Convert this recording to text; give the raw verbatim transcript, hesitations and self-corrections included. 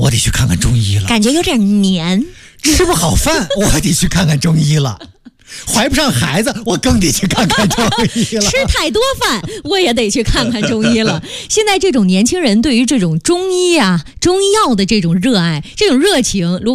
我得去看看中医了。 感觉有点黏。 吃不好饭，我得去看看中医了。怀不上孩子，我更得去看看中医了。 吃太多饭，我也得去看看中医了。现在这种年轻人对于这种中医啊、中医药的这种热爱、这种热情，如